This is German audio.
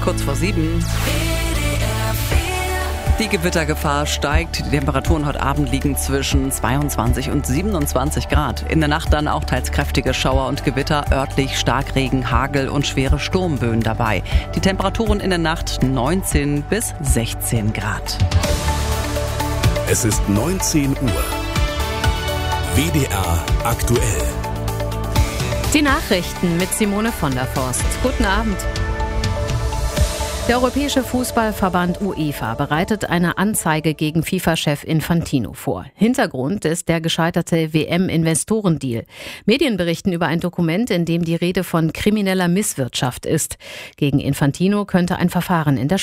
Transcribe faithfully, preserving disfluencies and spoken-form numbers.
kurz vor sieben. Die Gewittergefahr steigt. Die Temperaturen heute Abend liegen zwischen zweiundzwanzig und siebenundzwanzig Grad. In der Nacht dann auch teils kräftige Schauer und Gewitter, örtlich Starkregen, Hagel und schwere Sturmböen dabei. Die Temperaturen in der Nacht neunzehn bis sechzehn Grad. Es ist neunzehn Uhr. W D R aktuell. Die Nachrichten mit Simone von der Forst. Guten Abend. Der Europäische Fußballverband UEFA bereitet eine Anzeige gegen FIFA-Chef Infantino vor. Hintergrund ist der gescheiterte W M-Investorendeal. Medien berichten über ein Dokument, in dem die Rede von krimineller Misswirtschaft ist. Gegen Infantino könnte ein Verfahren in der